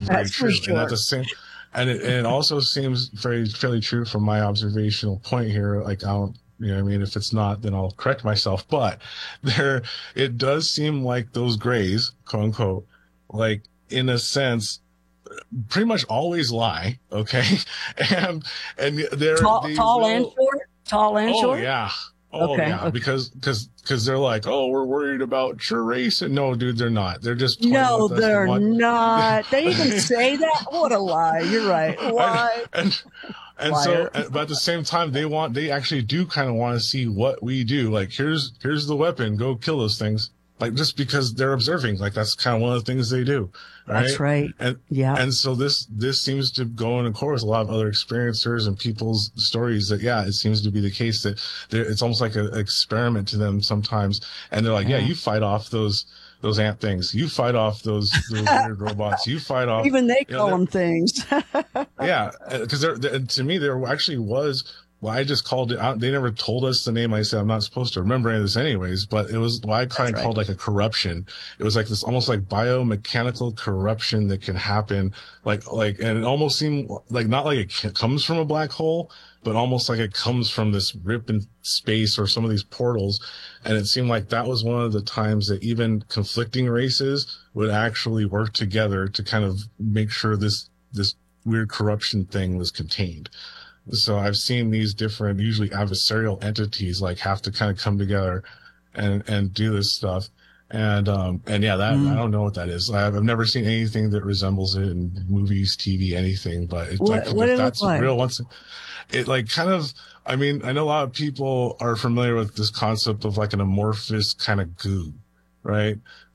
very That's for true. And at sure. the same, and it also seems fairly true from my observational point here. Like, I don't, you know what I mean? If it's not, then I'll correct myself. But it does seem like those grays, quote unquote, like in a sense, pretty much always lie. Okay. And, and they Tall and will, short. Tall and oh short. yeah. Oh Okay. yeah, Okay. because they're like, oh, we're worried about your race, and no, dude, they're not. They're just toying No, with us. They they're want, not. They even say that. What a lie. You're right. and, Lie. and so, Liar. but at the same time, they actually do kind of want to see what we do. Like, here's the weapon, go kill those things. Like, just because they're observing, like that's kind of one of the things they do, That's right? right. And Yeah. and so this seems to go in accord with a lot of other experiencers and people's stories. That yeah, it seems to be the case that it's almost like an experiment to them sometimes, and they're like, yeah, Yeah. you fight off those ant things, you fight off those weird robots, you fight off. Even they You know, call them things. yeah, because to me there actually was. Well, I just called it out. They never told us the name. I said I'm not supposed to remember any of this anyways, but it was what I kind of right. called like a corruption. It was like this almost like biomechanical corruption that can happen, and it almost seemed like not like it comes from a black hole, but almost like it comes from this rip in space or some of these portals. And it seemed like that was one of the times that even conflicting races would actually work together to kind of make sure this weird corruption thing was contained. So I've seen these different, usually adversarial entities like have to kind of come together and do this stuff. And yeah, that, I don't know what that is. I've never seen anything that resembles it in movies, TV, anything, but it's like, What if it that's look like? real once, it like kind of, I mean, I know a lot of people are familiar with this concept of like an amorphous kind of goo, right?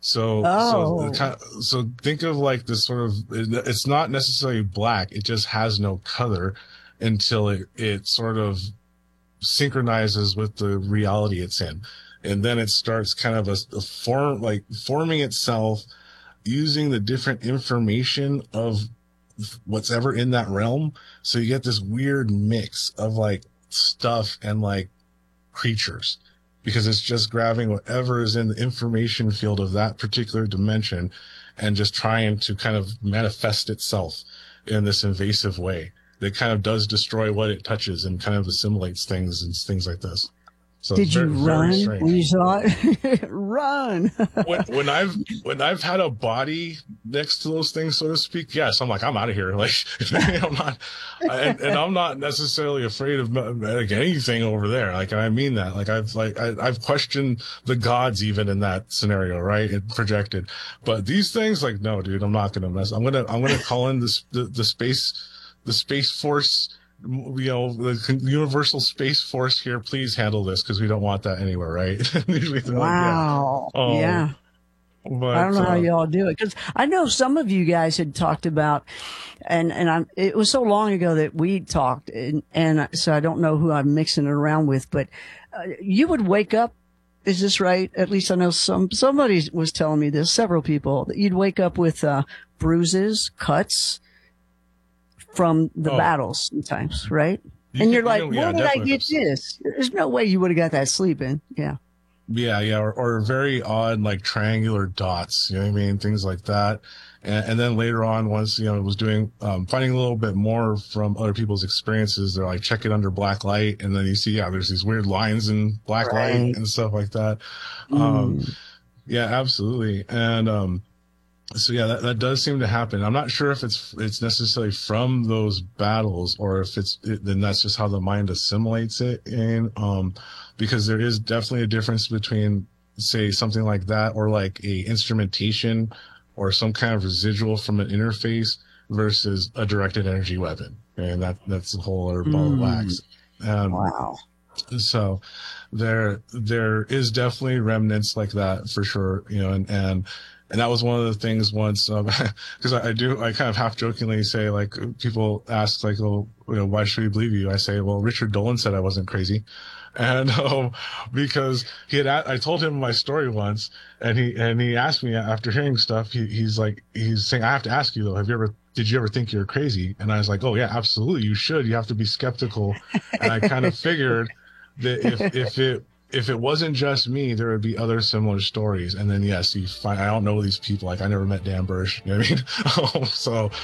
Oh. So think of like this sort of, it's not necessarily black. It just has no color until it sort of synchronizes with the reality it's in. And then it starts kind of a form, like forming itself using the different information of what's ever in that realm. So you get this weird mix of like stuff and like creatures, because it's just grabbing whatever is in the information field of that particular dimension and just trying to kind of manifest itself in this invasive way that kind of does destroy what it touches and kind of assimilates things and things like this. So Did it's you very, very run strange. when you saw it? Run. when I've had a body next to those things, so to speak, yes, I'm like, I'm out of here. Like, I'm not, and I'm not necessarily afraid of like anything over there. Like, I mean that. Like, I've questioned the gods even in that scenario, right? It projected, but these things, like, no, dude, I'm not gonna mess. I'm gonna call in the space force. You know, the universal space force here, please handle this, because we don't want that anywhere, right? Usually they're Wow. like, yeah. Yeah. But, I don't know how y'all do it, because I know some of you guys had talked about, it was so long ago that we talked, and so I don't know who I'm mixing it around with, but you would wake up. Is this right? At least I know somebody was telling me this, several people, that you'd wake up with bruises, cuts from the battles sometimes, right? And you're like, where did I get this? There's no way you would have got that sleeping. Yeah. Yeah, or very odd, like triangular dots, you know what I mean? Things like that. And then later on, once, you know, it was doing, finding a little bit more from other people's experiences, they're like, check it under black light. And then you see, yeah, there's these weird lines in black light and stuff like that. Yeah, absolutely. And, so yeah, that does seem to happen. I'm not sure if it's necessarily from those battles, or if then that's just how the mind assimilates it in, because there is definitely a difference between, say, something like that, or like a instrumentation or some kind of residual from an interface versus a directed energy weapon. And that's a whole other ball of wax. Wow. So there is definitely remnants like that for sure, you know, and that was one of the things once, because I kind of half jokingly say, like, people ask, like, oh, you know, why should we believe you? I say, well, Richard Dolan said I wasn't crazy. And, because I told him my story once, and he asked me after hearing stuff, he's saying, I have to ask you though, did you ever think you were crazy? And I was like, oh yeah, absolutely. You should. You have to be skeptical. And I kind of figured that if it wasn't just me, there would be other similar stories. And then, yes, I don't know these people. Like, I never met Dan Bursch. You know what I mean? So